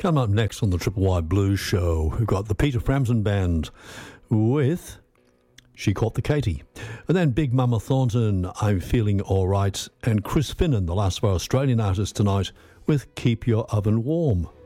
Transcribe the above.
Coming up next on the Triple Y Blues Show, we've got the Peter Frampton Band with She Caught the Katy. And then Big Mama Thornton, I'm Feeling Alright. And Chris Finnan, the last of our Australian artists tonight, with Keep Your Oven Warm.